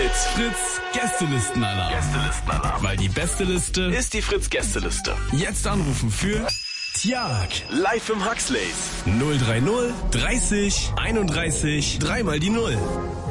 Jetzt Fritz Gästelistenalarm. Weil die beste Liste Ist die Fritz-Gästeliste. jetzt anrufen für Tjag. Live im Huxleys. 030 30 31 3 mal die 0.